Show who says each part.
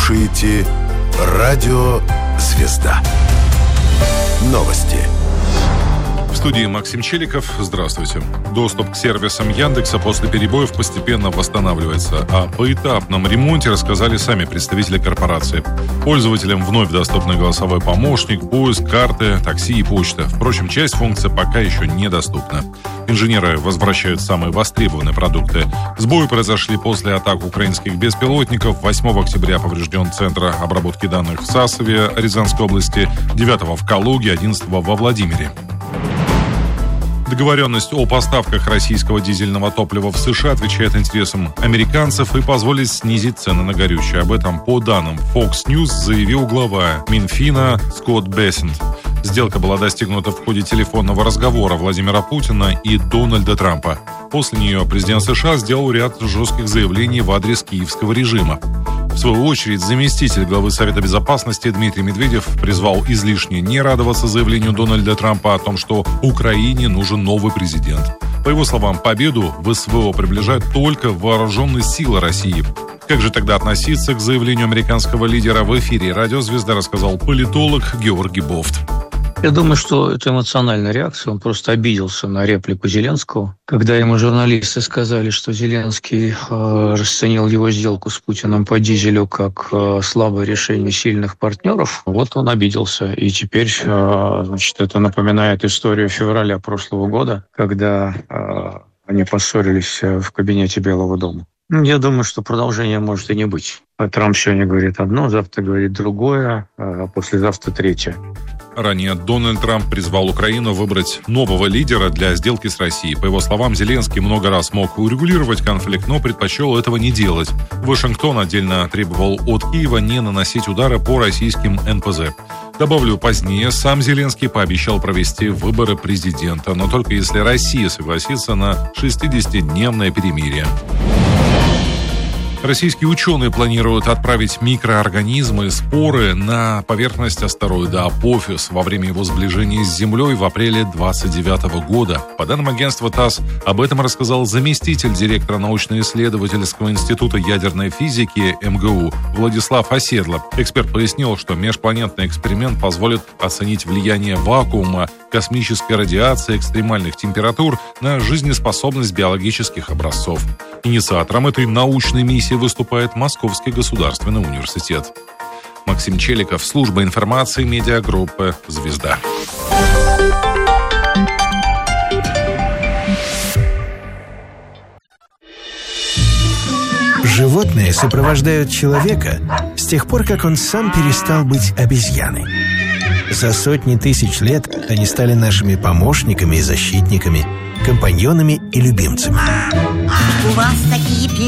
Speaker 1: слушаете «Радио Звезда». Новости.
Speaker 2: В студии Максим Челиков. Здравствуйте. Доступ к сервисам Яндекса после перебоев постепенно восстанавливается. О поэтапном ремонте рассказали сами представители корпорации. Пользователям вновь доступны голосовой помощник, поиск, карты, такси и почта. Впрочем, часть функций пока еще недоступна. Инженеры возвращают самые востребованные продукты. Сбои произошли после атак украинских беспилотников. 8 октября поврежден центр обработки данных в Сасове, Рязанской области, 9 в Калуге, 11 во Владимире. Договоренность о поставках российского дизельного топлива в США отвечает интересам американцев и позволит снизить цены на горючее. Об этом, по данным Fox News, заявил глава Минфина Скотт Бессент. Сделка была достигнута в ходе телефонного разговора Владимира Путина и Дональда Трампа. После нее президент США сделал ряд жестких заявлений в адрес киевского режима. В свою очередь, заместитель главы Совета Безопасности Дмитрий Медведев призвал излишне не радоваться заявлению Дональда Трампа о том, что Украине нужен новый президент. По его словам, победу в СВО приближают только вооруженные силы России. Как же тогда относиться к заявлению американского лидера? В эфире «Радио Звезда» рассказал политолог Георгий Бофт.
Speaker 3: Я думаю, что это эмоциональная реакция. Он просто обиделся на реплику Зеленского. Когда ему журналисты сказали, что Зеленский расценил его сделку с Путиным по дизелю как слабое решение сильных партнеров, вот он обиделся. И теперь, это напоминает историю февраля прошлого года, когда они поссорились в кабинете Белого дома. Я думаю, что продолжения может и не быть. Трамп сегодня говорит одно, завтра говорит другое, а послезавтра третье.
Speaker 2: Ранее Дональд Трамп призвал Украину выбрать нового лидера для сделки с Россией. По его словам, Зеленский много раз мог урегулировать конфликт, но предпочел этого не делать. Вашингтон отдельно требовал от Киева не наносить удары по российским НПЗ. Добавлю, позднее сам Зеленский пообещал провести выборы президента, но только если Россия согласится на 60-дневное перемирие. Российские ученые планируют отправить микроорганизмы, споры на поверхность астероида Апофис во время его сближения с Землей в апреле 2029 года. По данным агентства ТАСС, об этом рассказал заместитель директора научно-исследовательского института ядерной физики МГУ Владислав Оседло. Эксперт пояснил, что межпланетный эксперимент позволит оценить влияние вакуума, космической радиации, экстремальных температур на жизнеспособность биологических образцов. Инициатором этой научной миссии выступает Московский государственный университет. Максим Челиков, служба информации медиагруппы «Звезда».
Speaker 4: Животные сопровождают человека с тех пор, как он сам перестал быть обезьяной. За сотни тысяч лет они стали нашими помощниками и защитниками, компаньонами и любимцами.
Speaker 5: У вас такие